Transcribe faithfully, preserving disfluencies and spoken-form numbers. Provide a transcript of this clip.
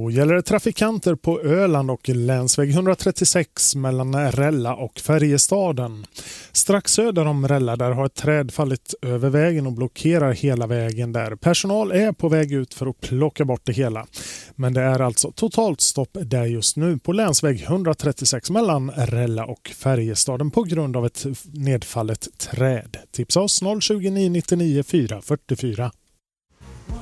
Då gäller det trafikanter på Öland och länsväg etthundratrettiosex mellan Rälla och Färjestaden. Strax söder om Rälla där har ett träd fallit över vägen och blockerar hela vägen där. Personal är på väg ut för att plocka bort det hela. Men det är alltså totalt stopp där just nu på länsväg etthundratrettiosex mellan Rälla och Färjestaden på grund av ett nedfallet träd. Tipsa oss noll tjugo, nio nittionio, fyra fyrtiofyra.